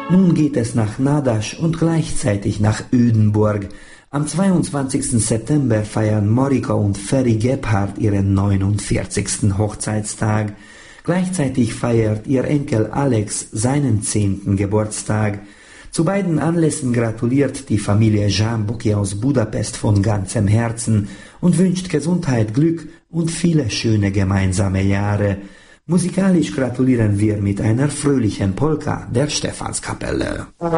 Nun geht es nach Nadasch und gleichzeitig nach Ödenburg. Am 22. September feiern Morika und Ferry Gebhardt ihren 49. Hochzeitstag. Gleichzeitig feiert ihr Enkel Alex seinen 10. Geburtstag. Zu beiden Anlässen gratuliert die Familie Zsámboki aus Budapest von ganzem Herzen und wünscht Gesundheit, Glück und viele schöne gemeinsame Jahre. Musikalisch gratulieren wir mit einer fröhlichen Polka der Stephanskapelle.